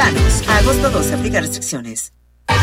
Zacatecicanos. A agosto 12 aplica restricciones.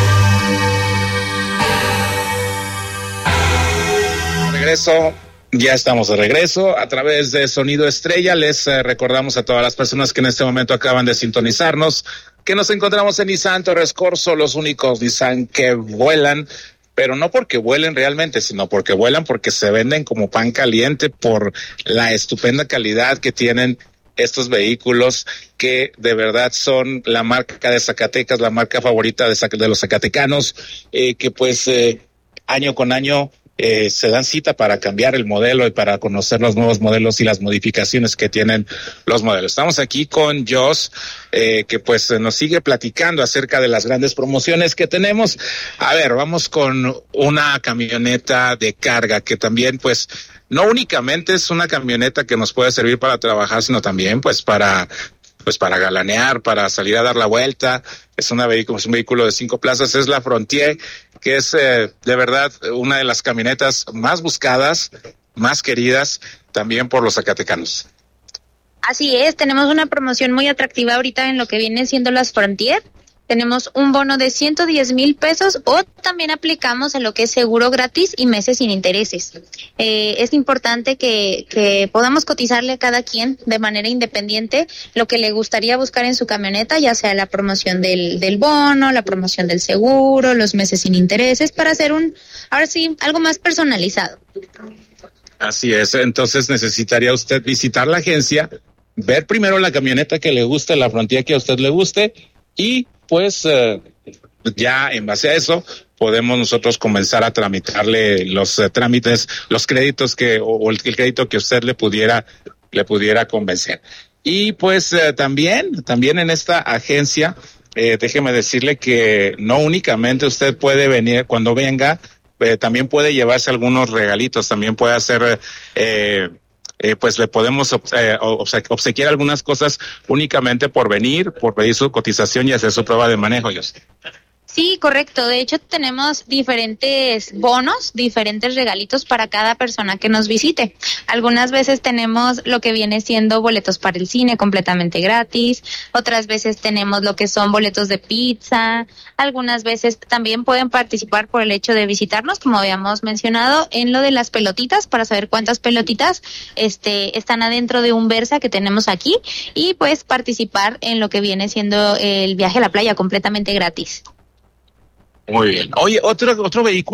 Ya estamos de regreso a través de Sonido Estrella. Les recordamos a todas las personas que en este momento acaban de sintonizarnos que nos encontramos en Nissan Torres Corso, los únicos Nissan que vuelan, pero no porque vuelen realmente, sino porque vuelan porque se venden como pan caliente por la estupenda calidad que tienen estos vehículos, que de verdad son la marca de Zacatecas, la marca favorita de los zacatecanos, que pues año con año se dan cita para cambiar el modelo y para conocer los nuevos modelos y las modificaciones que tienen los modelos. Estamos aquí con Jos, que pues nos sigue platicando acerca de las grandes promociones que tenemos. A ver, vamos con una camioneta de carga que también pues no únicamente es una camioneta que nos puede servir para trabajar, sino también pues para galanear, para salir a dar la vuelta. Es un vehículo de 5 plazas, es la Frontier, que es de verdad una de las camionetas más buscadas, más queridas también por los zacatecanos. Así es, tenemos una promoción muy atractiva ahorita en lo que viene siendo las Frontier. Tenemos un bono de 110,000 pesos o también aplicamos en lo que es seguro gratis y meses sin intereses. Es importante que podamos cotizarle a cada quien de manera independiente lo que le gustaría buscar en su camioneta, ya sea la promoción del bono, la promoción del seguro, los meses sin intereses, para hacer ahora sí, algo más personalizado. Así es, entonces necesitaría usted visitar la agencia, ver primero la camioneta que le guste, la Frontier que a usted le guste, y pues ya en base a eso podemos nosotros comenzar a tramitarle los trámites, los créditos o el crédito que usted le pudiera convencer. Y pues también en esta agencia, déjeme decirle que no únicamente usted puede venir, cuando venga, también puede llevarse algunos regalitos, también puede hacer pues le podemos obsequiar algunas cosas únicamente por venir, por pedir su cotización y hacer su prueba de manejo. Sí, correcto. De hecho, tenemos diferentes bonos, diferentes regalitos para cada persona que nos visite. Algunas veces tenemos lo que viene siendo boletos para el cine completamente gratis. Otras veces tenemos lo que son boletos de pizza. Algunas veces también pueden participar por el hecho de visitarnos, como habíamos mencionado, en lo de las pelotitas, para saber cuántas pelotitas están adentro de un Versa que tenemos aquí, y pues participar en lo que viene siendo el viaje a la playa completamente gratis. Muy bien. Oye, otro vehículo